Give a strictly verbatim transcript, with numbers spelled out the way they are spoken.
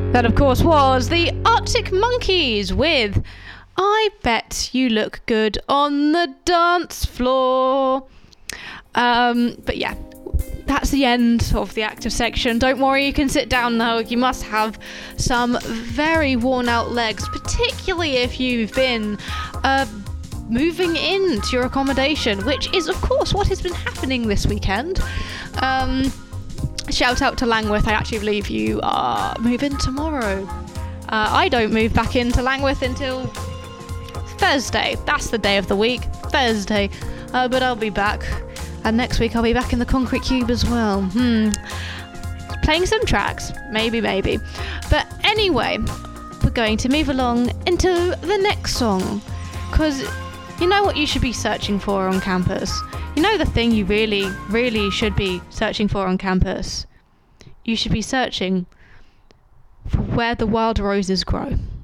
That, of course, was the Arctic Monkeys with I Bet You Look Good on the Dance Floor. Um, but yeah, that's the end of the active section. Don't worry, you can sit down though. You must have some very worn out legs, particularly if you've been uh, moving into your accommodation, which is, of course, what has been happening this weekend. Um... Shout out to Langwith. I actually believe you are moving tomorrow. Uh, I don't move back into Langwith until Thursday. That's the day of the week, Thursday. Uh, but I'll be back. And next week I'll be back in the Concrete Cube as well. Hmm. Playing some tracks. Maybe, maybe. But anyway, we're going to move along into the next song. Because you know what you should be searching for on campus? You know the thing you really, really should be searching for on campus? You should be searching for where the wild roses grow.